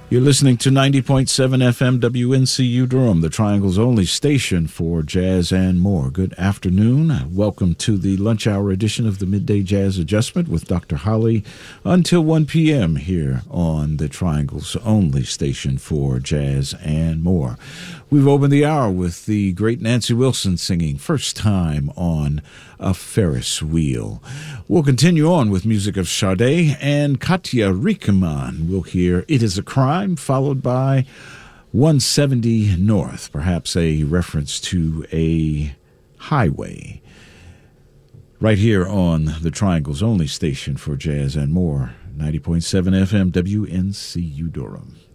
You're listening to 90.7 FM WNCU Durham, the Triangle's only station for jazz and more. Good afternoon. Welcome to the lunch hour edition of the Midday Jazz Adjustment with Dr. Holly until 1 p.m. here on the Triangle's only station for jazz and more. We've opened the hour with the great Nancy Wilson singing First Time on a Ferris Wheel. We'll continue on with music of Sade and Katja Riekemann. We'll hear It Is a Crime, followed by 170 North, perhaps a reference to a highway. Right here on the Triangle's only station for jazz and more, 90.7 FM WNCU Durham.